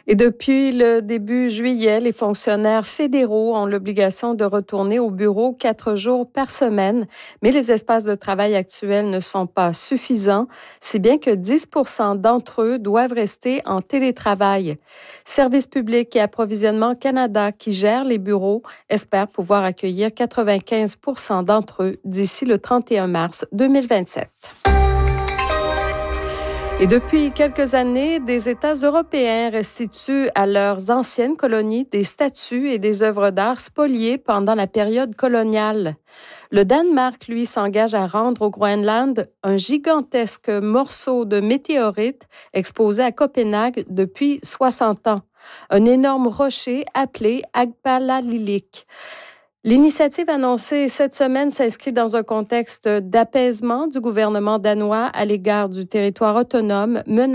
Et depuis le début juillet, les fonctionnaires fédéraux ont l'obligation de retourner au bureau 4 jours par semaine, mais les espaces de travail actuels ne sont pas suffisants, si bien que 10% d'entre eux doivent rester en télétravail. Services publics et Approvisionnement Canada, qui gère les bureaux, espère pouvoir accueillir 95% d'entre eux d'ici le 31 mars 2027. Et depuis quelques années, des États européens restituent à leurs anciennes colonies des statues et des œuvres d'art spoliées pendant la période coloniale. Le Danemark, lui, s'engage à rendre au Groenland un gigantesque morceau de météorite exposé à Copenhague depuis 60 ans. Un énorme rocher appelé Agpalalilik. L'initiative annoncée cette semaine s'inscrit dans un contexte d'apaisement du gouvernement danois à l'égard du territoire autonome menacé